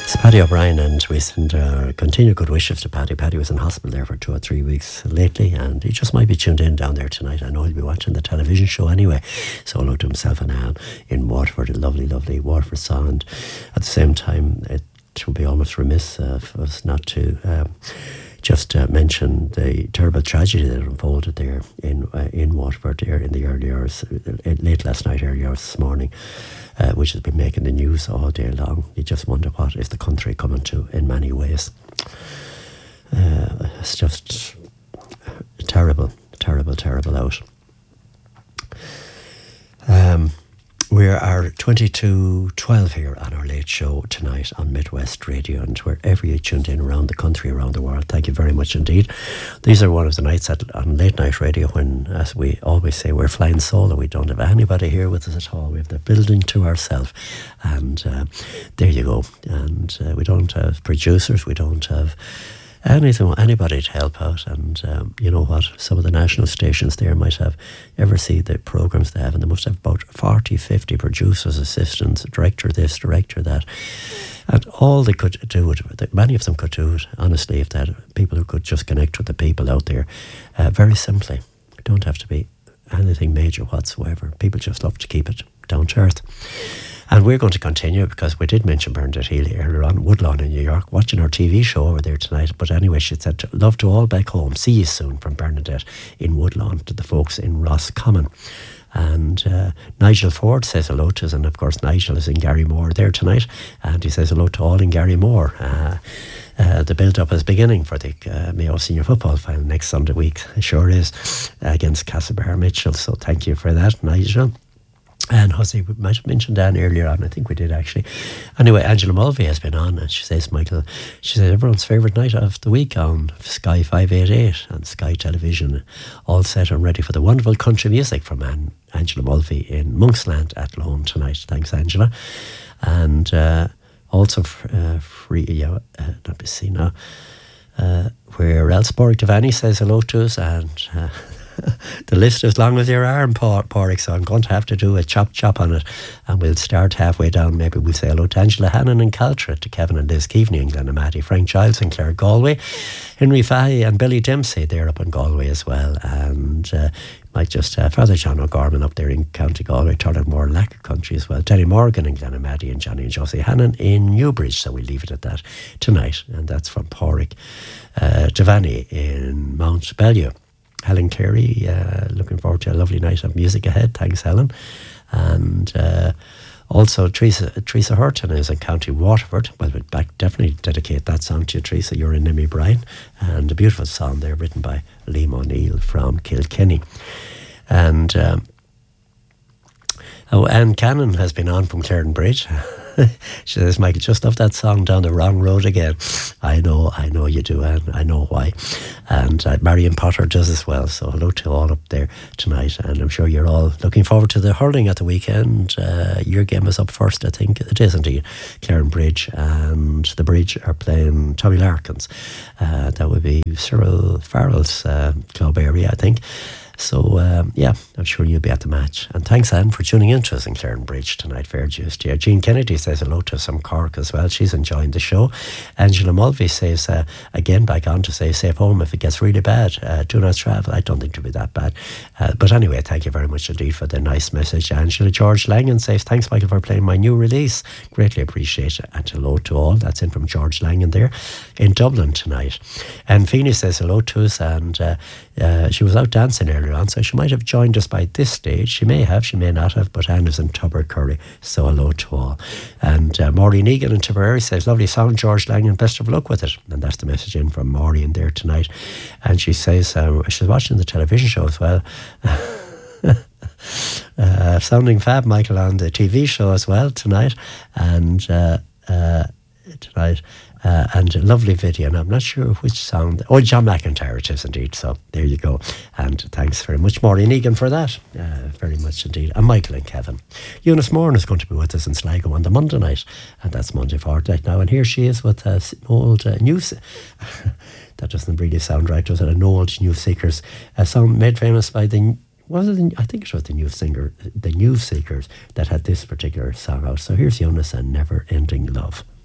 It's Paddy O'Brien, and we send continued good wishes to Paddy. Paddy was in hospital there for 2 or 3 weeks lately, and he just might be tuned in down there tonight. I know he'll be watching the television show anyway. So hello to himself and Anne in Waterford, a lovely, lovely Waterford song. And at the same time, it would be almost remiss for us not to just mention the terrible tragedy that unfolded there in Waterford there in the early hours, late last night, early hours this morning. Which has been making the news all day long. You just wonder what is the country coming to in many ways. It's just terrible, terrible, terrible out. We are 22:12 here on our late show tonight on Midwest Radio, and wherever you tuned in around the country, around the world, thank you very much indeed. These are one of the nights on late night radio when, as we always say, we're flying solo. We don't have anybody here with us at all. We have the building to ourselves, and there you go. And we don't have producers, we don't have anybody to help out. And you know what, some of the national stations there might have ever see the programmes they have, and they must have about 40-50 producers, assistants, director this, director that, and all they could do it, many of them could do it honestly, if they had people who could just connect with the people out there very simply. It don't have to be anything major whatsoever. People just love to keep it down to earth. And we're going to continue, because we did mention Bernadette Healy earlier on, Woodlawn in New York, watching our TV show over there tonight. But anyway, she said, love to all back home. See you soon from Bernadette in Woodlawn to the folks in Roscommon. And Nigel Ford says hello to us, and of course Nigel is in Garrymore there tonight, and he says hello to all in Garrymore. The build-up is beginning for the Mayo Senior Football final next Sunday week. It sure is, against Castlebar Mitchell. So thank you for that, Nigel. And Jose, we might have mentioned Dan earlier on, I think we did actually. Anyway, Angela Mulvey has been on, and she says, Michael, she said everyone's favourite night of the week on Sky 588 and Sky Television, all set and ready for the wonderful country music from Angela Mulvey in Monksland at Lone tonight. Thanks, Angela. And also free, let me see now, where else Porrick Devaney says hello to us, and the list is long as your arm, Porrick, so I'm going to have to do a chop on it, and we'll start halfway down. Maybe we'll say hello to Angela Hannon in Caltra, to Kevin and Liz Keaveney in Glenamaddy, Frank Giles in Clare Galway, Henry Fahey and Billy Dempsey there up in Galway as well, and might just Father John O'Gorman up there in County Galway, Tullamore, Lacker Country as well, Terry Morgan in Glenamaddy, and Johnny and Josie Hannon in Newbridge. So we'll leave it at that tonight, and that's from Porrick Devaney in Mount Bellew. Helen Carey, looking forward to a lovely night of music ahead. Thanks, Helen. And also Teresa Hurton is in County Waterford. Well, we'll definitely dedicate that song to you, Teresa. You're in Nimmy Bryan. And a beautiful song there written by Liam O'Neill from Kilkenny. And Anne Cannon has been on from Claren Bridge. She says, Michael, just off that song down the wrong road again. I know you do, Anne. I know why. And Marion Potter does as well. So hello to all up there tonight. And I'm sure you're all looking forward to the hurling at the weekend. Your game is up first, I think. It is indeed. Claren Bridge and the Bridge are playing Tommy Larkins. That would be Cyril Farrell's club area, I think. So, I'm sure you'll be at the match. And thanks, Anne, for tuning in to us in Claren Bridge tonight. Fair dues to you. Jean Kennedy says hello to us from Cork as well. She's enjoying the show. Angela Mulvey says, again, back on to say, safe home if it gets really bad. Do not travel. I don't think it'll be that bad. But anyway, thank you very much indeed for the nice message, Angela. George Langan says, thanks, Michael, for playing my new release. Greatly appreciate it. And hello to all. That's in from George Langan there in Dublin tonight. And Feeney says hello to us, and she was out dancing earlier on, so she might have joined us by this stage. She may have, she may not have, but Anne is in Tubbercurry, so hello to all. And Maureen Egan in Tipperary says, lovely song, George Langan, best of luck with it. And that's the message in from Maureen there tonight. And she says she's watching the television show as well. Sounding fab, Michael, on the TV show as well tonight. And and a lovely video, and I'm not sure which song. Oh, John McIntyre it is indeed. So there you go. And thanks very much, Maureen Egan, for that. Very much indeed. And Michael and Kevin. Eunice Moran is going to be with us in Sligo on the Monday night, and that's Monday fortnight now. And here she is with an old news. That doesn't really sound right, does it? An old New Seekers, a song made famous by I think it was the New Seekers that had this particular song out. So here's Eunice and Never Ending Love.